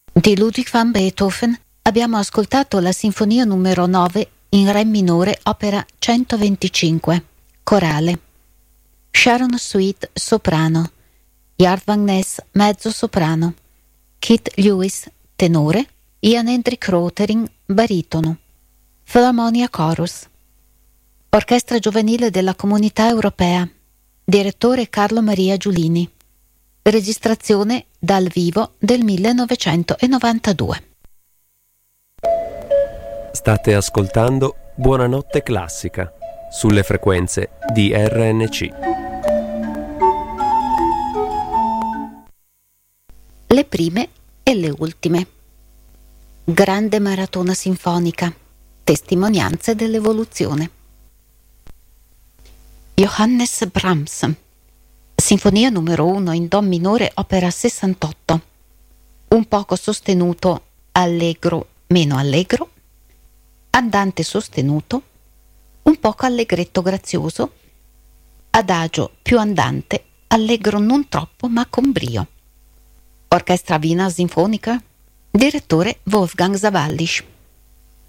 Di Ludwig van Beethoven abbiamo ascoltato la Sinfonia numero 9 in Re minore, opera 125, corale. Sharon Sweet, soprano. Jart Van Ness, mezzo soprano. Kit Lewis, tenore. Ian Hendrik Rotering, baritono. Philharmonia Chorus. Orchestra giovanile della Comunità Europea. Direttore Carlo Maria Giulini. Registrazione dal vivo del 1992. State ascoltando Buonanotte Classica sulle frequenze di RNC. Le prime e le ultime. Grande maratona sinfonica. Testimonianze dell'evoluzione. Johannes Brahms. Sinfonia numero 1 in Do minore, opera 68. Un poco sostenuto, allegro, meno allegro. Andante sostenuto, un poco allegretto grazioso. Adagio più andante, allegro non troppo ma con brio. Orchestra Wiener Sinfonica. Direttore Wolfgang Sawallisch.